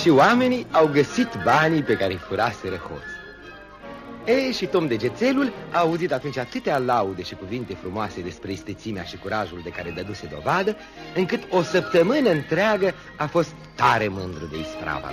și oamenii au găsit banii pe care îi furaseră hoții. Și Tom Degețelul a auzit atunci atâtea laude și cuvinte frumoase despre istețimea și curajul de care dăduse dovadă, încât o săptămână întreagă a fost tare mândru de isprava